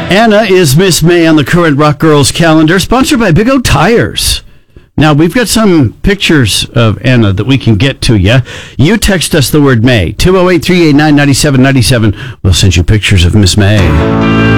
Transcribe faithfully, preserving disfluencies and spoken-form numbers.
Anna is Miss May on the current Rock Girls calendar, sponsored by Big O Tires. Now, we've got some pictures of Anna that we can get to you. You text us the word May, two oh eight, three eight nine, nine seven nine seven. We'll send you pictures of Miss May.